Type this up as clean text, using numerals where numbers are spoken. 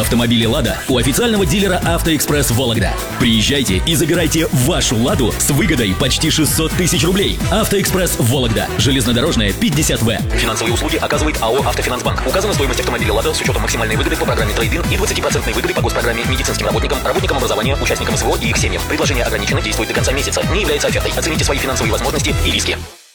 автомобили «Лада» у официального дилера «Автоэкспресс» Вологда. Приезжайте и забирайте вашу «Ладу» с выгодой почти 600 тысяч рублей. «Автоэкспресс» Вологда. Железнодорожная, 50В. Финансовые услуги оказывает АО «Автофинансбанк». Указана стоимость автомобиля «Лада» с учетом максимальной выгоды по программе «Трейд-ин» и 20% выгоды по госпрограмме медицинским работникам, работникам образования, участникам СВО и их семьям. Предложение ограничено, действует до конца месяца. Не является офертой. Оцените свои финансовые возможности и риски.